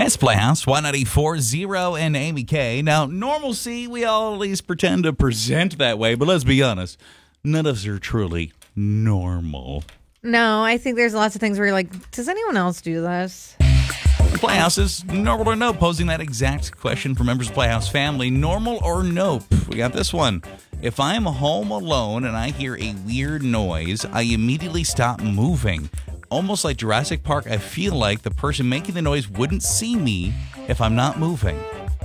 It's Playhouse 194.0 and Amy K. Now, normalcy, we all at least pretend to present that way, but let's be honest, none of us are truly normal. No, I think there's lots of things where you're like, does anyone else do this? Playhouse is normal or nope, posing that exact question for members of Playhouse family. Normal or nope? We got this one. If I'm home alone and I hear a weird noise, I immediately stop moving. Almost like Jurassic Park, I feel like the person making the noise wouldn't see me if I'm not moving.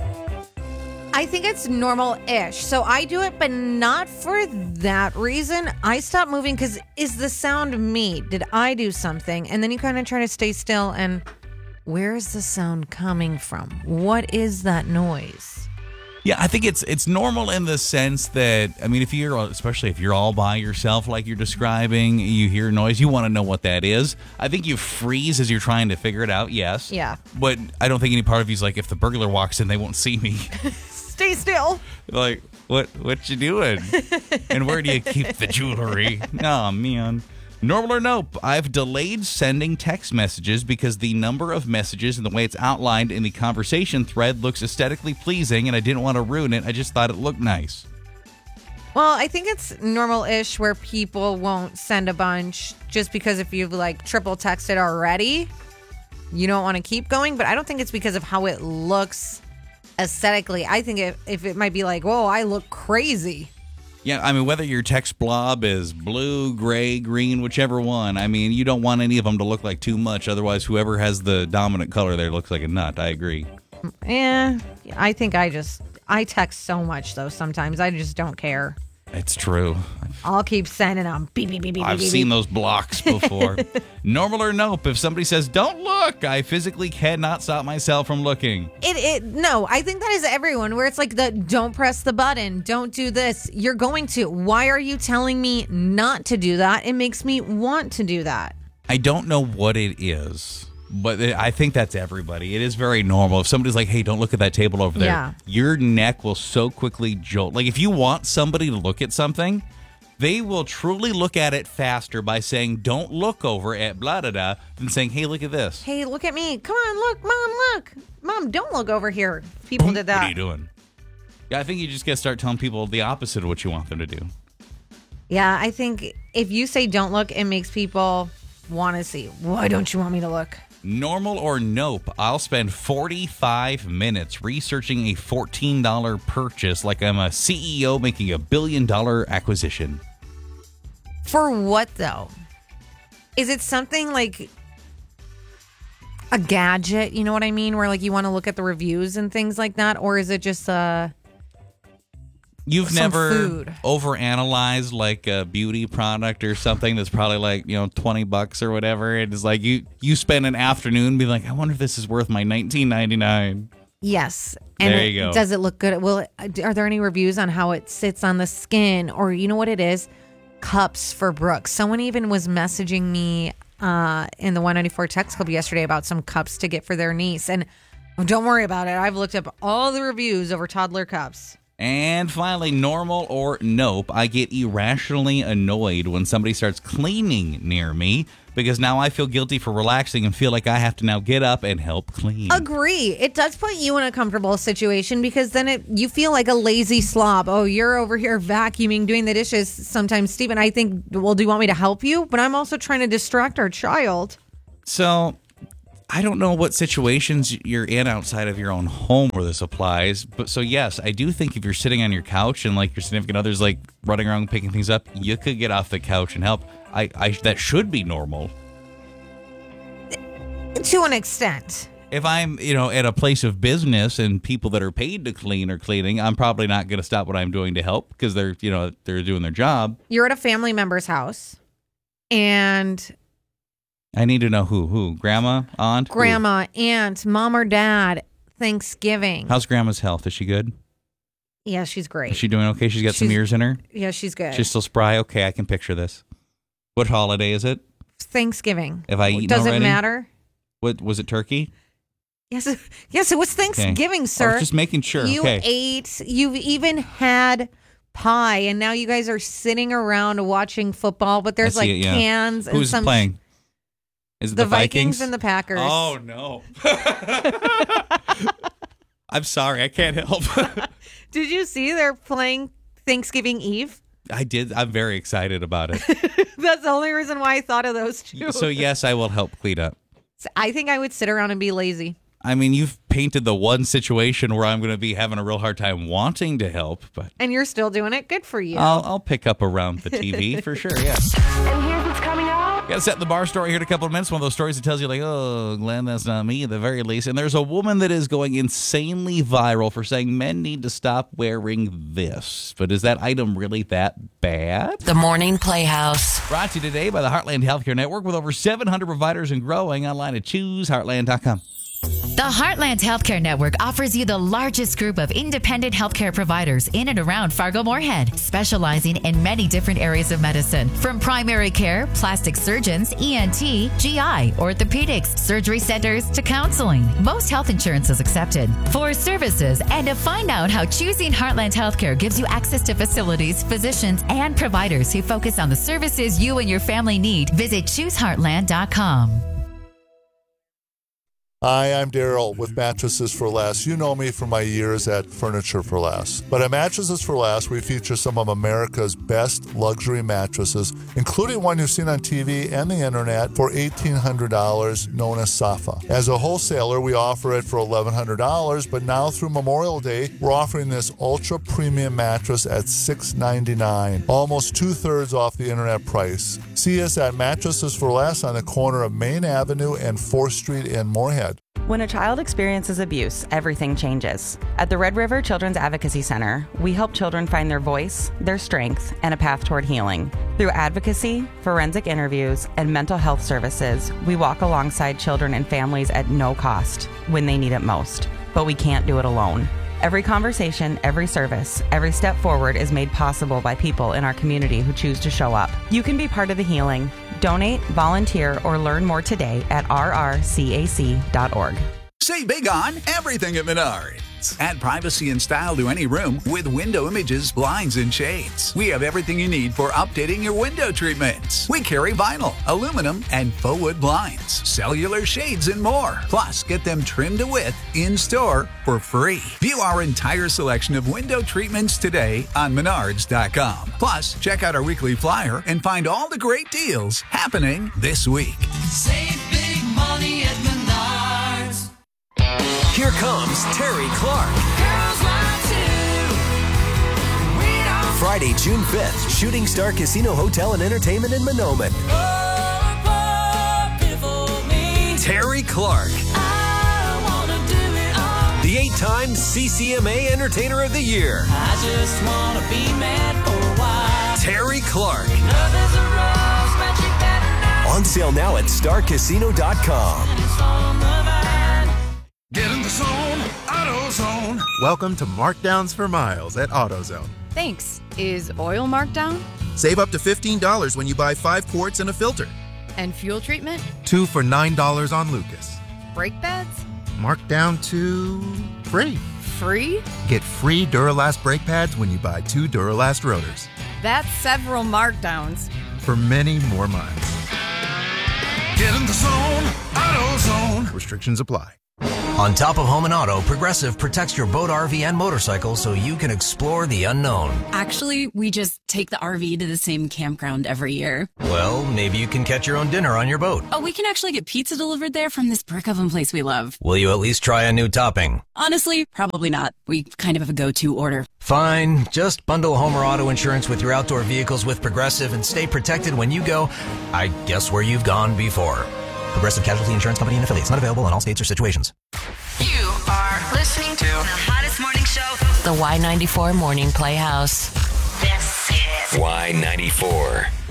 I think it's normal-ish. So I do it, but not for that reason. I stop moving because is the sound me? Did I do something? And then you kind of try to stay still and where is the sound coming from? What is that noise? Yeah, I think it's normal in the sense that, I mean, especially if you're all by yourself like you're describing, you hear noise, you want to know what that is. I think you freeze as you're trying to figure it out, yes. Yeah. But I don't think any part of you's like, if the burglar walks in, they won't see me. Stay still. Like, what you doing? And where do you keep the jewelry? Oh, man. Normal or nope, I've delayed sending text messages because the number of messages and the way it's outlined in the conversation thread looks aesthetically pleasing, and I didn't want to ruin it. I just thought it looked nice. Well, I think it's normal-ish where people won't send a bunch just because if you've like triple texted already, you don't want to keep going. But I don't think it's because of how it looks aesthetically. I think if it might be like, whoa, I look crazy. Yeah, I mean, whether your text blob is blue, gray, green, whichever one, I mean, you don't want any of them to look like too much. Otherwise, whoever has the dominant color there looks like a nut. I agree. Yeah, I think I text so much, though, sometimes. I just don't care. It's true. I'll keep sending them. Beep, beep, beep, beep, I've beep, seen beep. those blocks before. Normal or nope, if somebody says, don't look, I physically cannot stop myself from looking. No, I think that is everyone where it's like don't press the button, don't do this. You're going to. Why are you telling me not to do that? It makes me want to do that. I don't know what it is, but I think that's everybody. It is very normal. If somebody's like, hey, don't look at that table over there, Yeah. Your neck will so quickly jolt. Like if you want somebody to look at something, they will truly look at it faster by saying, don't look over at blah, da, da, than saying, hey, look at this. Hey, look at me. Come on, look. Mom, look. Mom, don't look over here. People did that. What are you doing? Yeah, I think you just got to start telling people the opposite of what you want them to do. Yeah, I think if you say don't look, it makes people want to see. Why don't you want me to look? Normal or nope, I'll spend 45 minutes researching a $14 purchase like I'm a CEO making a $1 billion acquisition. For what, though? Is it something like a gadget, you know what I mean? Where like you want to look at the reviews and things like that? Or is it just You've some never food? overanalyzed like a beauty product or something that's probably like, $20 or whatever. It's like you spend an afternoon being like, I wonder if this is worth my $19.99. Yes. And There you go. Does it look good? Are there any reviews on how it sits on the skin? Or you know what it is? Cups for Brooke. Someone even was messaging me in the 194 text club yesterday about some cups to get for their niece. And don't worry about it. I've looked up all the reviews over toddler cups. And finally, normal or nope, I get irrationally annoyed when somebody starts cleaning near me because now I feel guilty for relaxing and feel like I have to now get up and help clean. Agree. It does put you in a comfortable situation because then you feel like a lazy slob. Oh, you're over here vacuuming, doing the dishes. Sometimes, Stephen, I think, well, do you want me to help you? But I'm also trying to distract our child. So I don't know what situations you're in outside of your own home where this applies. But so, yes, I do think if you're sitting on your couch and like your significant other's like running around picking things up, you could get off the couch and help. That should be normal. To an extent. If I'm, at a place of business and people that are paid to clean are cleaning, I'm probably not going to stop what I'm doing to help because they're doing their job. You're at a family member's house and I need to know who? Grandma, aunt? grandma, aunt, mom or dad, Thanksgiving. How's grandma's health? Is she good? Yeah, she's great. Is she doing okay? She's got some years in her? Yeah, she's good. She's still spry? Okay, I can picture this. What holiday is it? Thanksgiving. Have I eaten Does already? it matter? What was it, turkey? Yes, it was Thanksgiving, Okay. sir. I was just making sure. You Okay. ate, you've even had pie, and now you guys are sitting around watching football, but there's I like see it, yeah. cans and Who's some playing? Is it The Vikings and the Packers. Oh, no. I'm sorry. I can't help. Did you see they're playing Thanksgiving Eve? I did. I'm very excited about it. That's the only reason why I thought of those two. So, yes, I will help clean up. I think I would sit around and be lazy. I mean, you've painted the one situation where I'm going to be having a real hard time wanting to help, but And you're still doing it. Good for you. I'll pick up around the TV for sure, yes. And here's what's coming up. Got to set the bar story here in a couple of minutes. One of those stories that tells you, like, oh, Glenn, that's not me at the very least. And there's a woman that is going insanely viral for saying men need to stop wearing this. But is that item really that bad? The Morning Playhouse. Brought to you today by the Heartland Healthcare Network with over 700 providers and growing online at chooseheartland.com. The Heartland Healthcare Network offers you the largest group of independent healthcare providers in and around Fargo-Moorhead, specializing in many different areas of medicine, from primary care, plastic surgeons, ENT, GI, orthopedics, surgery centers, to counseling. Most health insurance is accepted. For services and to find out how choosing Heartland Healthcare gives you access to facilities, physicians, and providers who focus on the services you and your family need, visit chooseheartland.com. Hi, I'm Daryl with Mattresses for Less. You know me from my years at Furniture for Less. But at Mattresses for Less, we feature some of America's best luxury mattresses, including one you've seen on TV and the internet for $1,800, known as Safa. As a wholesaler, we offer it for $1,100, but now through Memorial Day, we're offering this ultra-premium mattress at $699, almost two-thirds off the internet price. See us at Mattresses for Less on the corner of Main Avenue and 4th Street in Moorhead. When a child experiences abuse, everything changes. At the Red River Children's Advocacy Center, we help children find their voice, their strength, and a path toward healing. Through advocacy, forensic interviews, and mental health services, we walk alongside children and families at no cost when they need it most. But we can't do it alone. Every conversation, every service, every step forward is made possible by people in our community who choose to show up. You can be part of the healing. Donate, volunteer, or learn more today at rrcac.org. Save big on everything at Menards. Add privacy and style to any room with window images, blinds, and shades. We have everything you need for updating your window treatments. We carry vinyl, aluminum, and faux wood blinds, cellular shades, and more. Plus, get them trimmed to width in-store for free. View our entire selection of window treatments today on Menards.com. Plus, check out our weekly flyer and find all the great deals happening this week. Save big money at Menards. Here comes Terry Clark. Girls Line 2. Friday, June 5th, Shooting Star Casino Hotel and Entertainment in Monoman. Terry Clark. I wanna do it all. The 8-time CCMA Entertainer of the Year. I just wanna be mad for a while. Terry Clark. Love is a rose, but you better not. On sale now at starcasino.com. And it's on the vine. Get in the zone, AutoZone. Welcome to Markdowns for Miles at AutoZone. Thanks. Is oil marked down? Save up to $15 when you buy 5 quarts and a filter. And fuel treatment? 2 for $9 on Lucas. Brake pads? Marked down to free. Free? Get free Duralast brake pads when you buy 2 Duralast rotors. That's several markdowns. For many more miles. Get in the zone, AutoZone. Restrictions apply. On top of home and auto, Progressive protects your boat, RV, and motorcycle so you can explore the unknown. Actually, we just take the RV to the same campground every year. Well, maybe you can catch your own dinner on your boat. Oh, we can actually get pizza delivered there from this brick oven place we love. Will you at least try a new topping? Honestly, probably not. We kind of have a go-to order. Fine. Just bundle home or auto insurance with your outdoor vehicles with Progressive and stay protected when you go, I guess, where you've gone before. Progressive Casualty Insurance Company and affiliates. Not available in all states or situations. You are listening to the hottest morning show, the Y94 Morning Playhouse. This is Y94.